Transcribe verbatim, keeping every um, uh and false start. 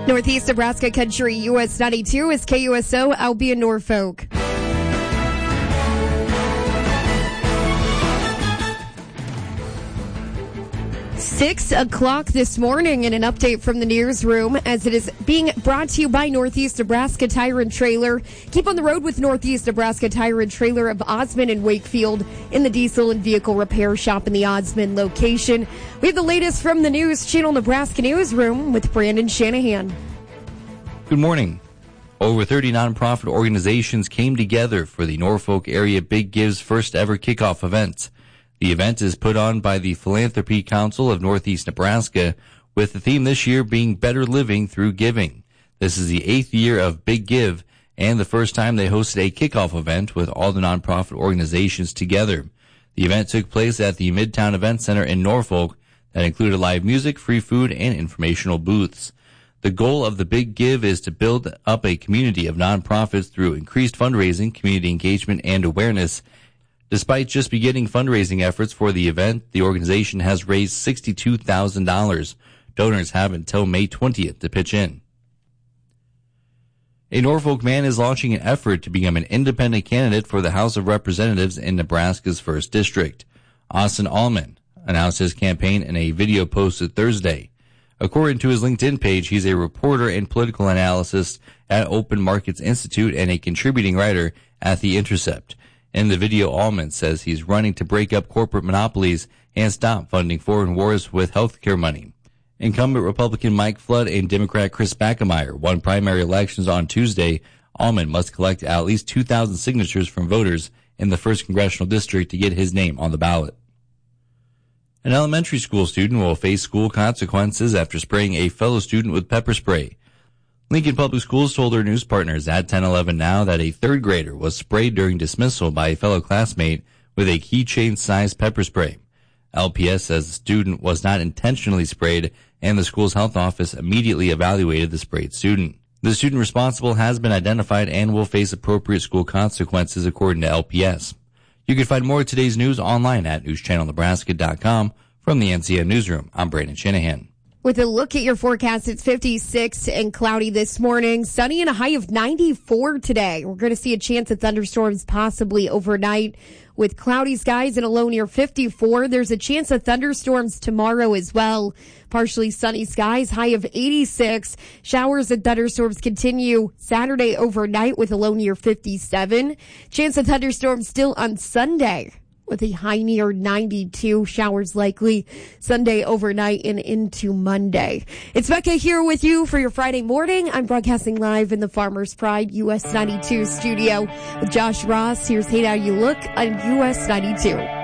Northeast Nebraska Country U S ninety-two is K U S O Albion Norfolk. Six o'clock this morning and an update from the newsroom as it is being brought to you by Northeast Nebraska Tire and Trailer. Keep on the road with Northeast Nebraska Tire and Trailer of Osmond and Wakefield in the diesel and vehicle repair shop in the Osmond location. We have the latest from the News Channel Nebraska newsroom with Brandon Shanahan. Good morning. Over thirty nonprofit organizations came together for the Norfolk area Big Give's first ever kickoff event. The event is put on by the Philanthropy Council of Northeast Nebraska, with the theme this year being Better Living Through Giving. This is the eighth year of Big Give and the first time they hosted a kickoff event with all the nonprofit organizations together. The event took place at the Midtown Event Center in Norfolk that included live music, free food, and informational booths. The goal of the Big Give is to build up a community of nonprofits through increased fundraising, community engagement, and awareness. Despite just beginning fundraising efforts for the event, the organization has raised sixty-two thousand dollars. Donors have until May twentieth to pitch in. A Norfolk man is launching an effort to become an independent candidate for the House of Representatives in Nebraska's first District. Austin Allman announced his campaign in a video posted Thursday. According to his LinkedIn page, he's a reporter and political analyst at Open Markets Institute and a contributing writer at The Intercept. In the video, Allman says he's running to break up corporate monopolies and stop funding foreign wars with healthcare money. Incumbent Republican Mike Flood and Democrat Chris Backemeyer won primary elections on Tuesday. Allman must collect at least two thousand signatures from voters in the first congressional district to get his name on the ballot. An elementary school student will face school consequences after spraying a fellow student with pepper spray. Lincoln Public Schools told their news partners at ten eleven Now that a third grader was sprayed during dismissal by a fellow classmate with a keychain-sized pepper spray. L P S says the student was not intentionally sprayed, and the school's health office immediately evaluated the sprayed student. The student responsible has been identified and will face appropriate school consequences, according to L P S. You can find more of today's news online at news channel nebraska dot com. From the N C N Newsroom, I'm Brandon Shanahan. With a look at your forecast, it's fifty-six and cloudy this morning. Sunny and a high of ninety-four today. We're going to see a chance of thunderstorms possibly overnight with cloudy skies and a low near fifty-four. There's a chance of thunderstorms tomorrow as well. Partially sunny skies, high of eighty-six. Showers and thunderstorms continue Saturday overnight with a low near fifty-seven. Chance of thunderstorms still on Sunday with a high near ninety-two. Showers likely Sunday overnight and into Monday. It's Becca here with you for your Friday morning. I'm broadcasting live in the Farmers Pride U S ninety-two studio with Josh Ross. Here's Hey Now You Look on U S ninety-two.